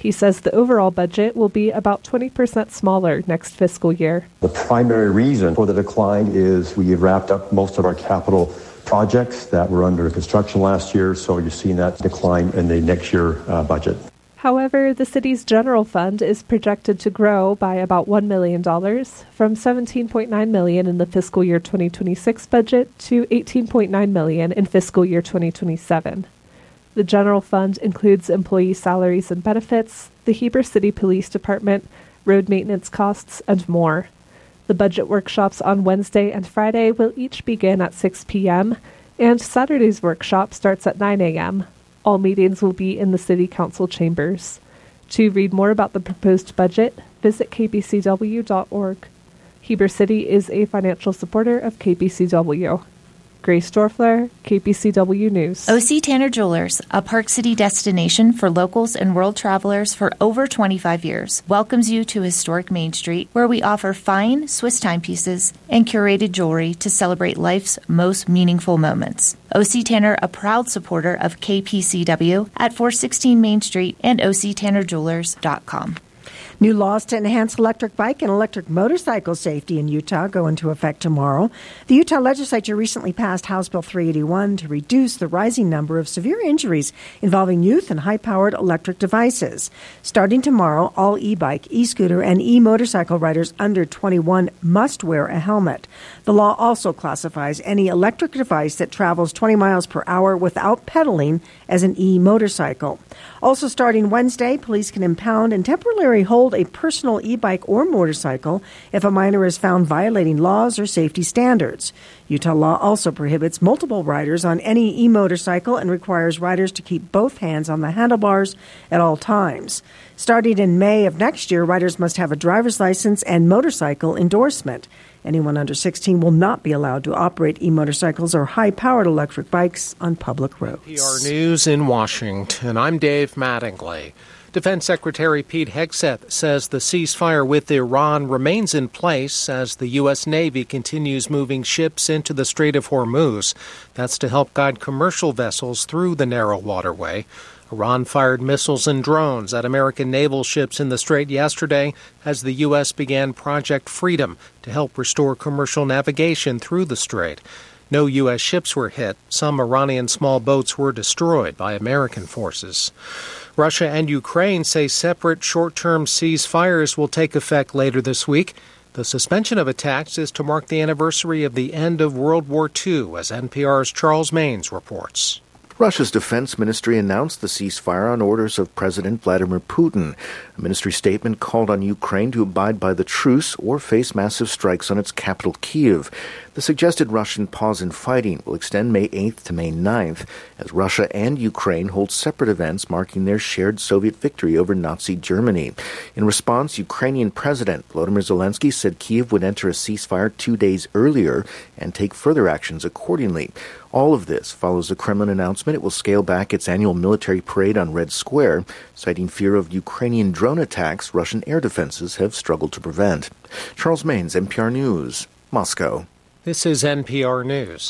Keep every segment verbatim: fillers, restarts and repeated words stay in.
He says the overall budget will be about twenty percent smaller next fiscal year. The primary reason for the decline is we wrapped up most of our capital projects that were under construction last year, so you're seeing that decline in the next year uh, budget. However, the city's general fund is projected to grow by about one million dollars, from seventeen point nine million dollars in the fiscal year twenty twenty-six budget to eighteen point nine million dollars in fiscal year twenty twenty-seven. The general fund includes employee salaries and benefits, the Heber City Police Department, road maintenance costs, and more. The budget workshops on Wednesday and Friday will each begin at six p.m., and Saturday's workshop starts at nine a.m. All meetings will be in the City Council chambers. To read more about the proposed budget, visit k b c w dot org. Heber City is a financial supporter of K B C W. Grace Dorfler, K B C W News. O C Tanner Jewelers, a Park City destination for locals and world travelers for over twenty-five years, welcomes you to historic Main Street, where we offer fine Swiss timepieces and curated jewelry to celebrate life's most meaningful moments. O C Tanner, a proud supporter of K P C W at four sixteen Main Street and o c tanner jewelers dot com. New laws to enhance electric bike and electric motorcycle safety in Utah go into effect tomorrow. The Utah legislature recently passed House Bill three eighty-one to reduce the rising number of severe injuries involving youth and high-powered electric devices. Starting tomorrow, all e-bike, e-scooter, and e-motorcycle riders under twenty-one must wear a helmet. The law also classifies any electric device that travels twenty miles per hour without pedaling as an e-motorcycle. Also starting Wednesday, police can impound and temporarily hold a personal e-bike or motorcycle if a minor is found violating laws or safety standards. Utah law also prohibits multiple riders on any e-motorcycle and requires riders to keep both hands on the handlebars at all times. Starting in May of next year, riders must have a driver's license and motorcycle endorsement. Anyone under sixteen will not be allowed to operate e-motorcycles or high-powered electric bikes on public roads. P R News in Washington. I'm Dave Mattingly. Defense Secretary Pete Hegseth says the ceasefire with Iran remains in place as the U S. Navy continues moving ships into the Strait of Hormuz. That's to help guide commercial vessels through the narrow waterway. Iran fired missiles and drones at American naval ships in the strait yesterday as the U S began Project Freedom to help restore commercial navigation through the strait. No U S ships were hit. Some Iranian small boats were destroyed by American forces. Russia and Ukraine say separate short-term ceasefires will take effect later this week. The suspension of attacks is to mark the anniversary of the end of World War Two, as N P R's Charles Maynes reports. Russia's defense ministry announced the ceasefire on orders of President Vladimir Putin. A ministry statement called on Ukraine to abide by the truce or face massive strikes on its capital, Kyiv. The suggested Russian pause in fighting will extend May eighth to May ninth as Russia and Ukraine hold separate events marking their shared Soviet victory over Nazi Germany. In response, Ukrainian President Volodymyr Zelensky said Kyiv would enter a ceasefire two days earlier and take further actions accordingly. All of this follows the Kremlin announcement it will scale back its annual military parade on Red Square, citing fear of Ukrainian drone attacks Russian air defenses have struggled to prevent. Charles Maynes, N P R News, Moscow. This is N P R News.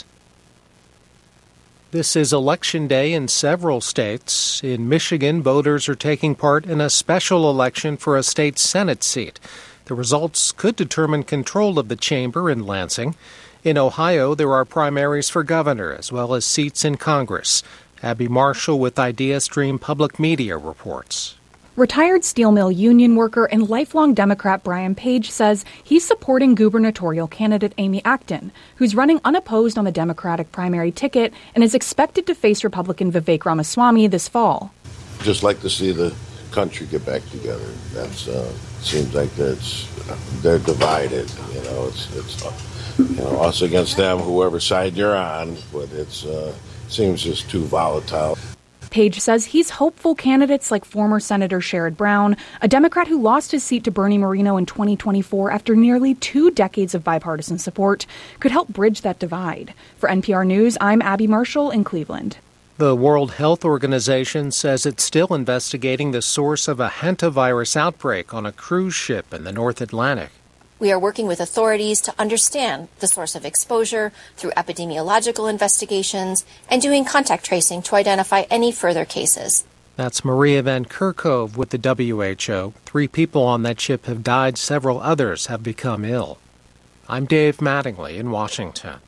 This is Election Day in several states. In Michigan, voters are taking part in a special election for a state Senate seat. The results could determine control of the chamber in Lansing. In Ohio, there are primaries for governor as well as seats in Congress. Abby Marshall with IdeaStream Public Media reports. Retired steel mill union worker and lifelong Democrat Brian Page says he's supporting gubernatorial candidate Amy Acton, who's running unopposed on the Democratic primary ticket and is expected to face Republican Vivek Ramaswamy this fall. Just like to see the country get back together. That's uh, seems like that's they're divided. You know, it's it's you know us against them, whoever side you're on. But it's uh, seems just too volatile. Page says he's hopeful candidates like former Senator Sherrod Brown, a Democrat who lost his seat to Bernie Moreno in twenty twenty-four after nearly two decades of bipartisan support, could help bridge that divide. For N P R News, I'm Abby Marshall in Cleveland. The World Health Organization says it's still investigating the source of a hantavirus outbreak on a cruise ship in the North Atlantic. We are working with authorities to understand the source of exposure through epidemiological investigations and doing contact tracing to identify any further cases. That's Maria Van Kerkhove with the W H O. Three people on that ship have died. Several others have become ill. I'm Dave Mattingly in Washington.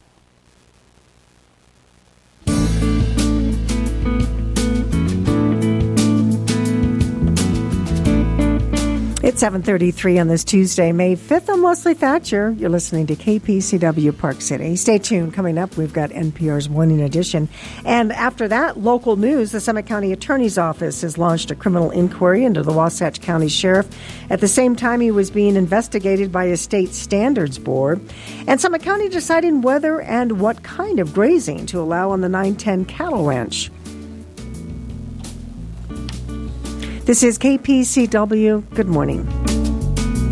It's seven thirty-three on this Tuesday, May fifth. I'm Leslie Thatcher. You're listening to K P C W Park City. Stay tuned. Coming up, we've got N P R's Morning Edition. And after that, local news. The Summit County Attorney's Office has launched a criminal inquiry into the Wasatch County Sheriff. At the same time, he was being investigated by a state standards board. And Summit County deciding whether and what kind of grazing to allow on the nine ten cattle ranch. This is K P C W. Good morning.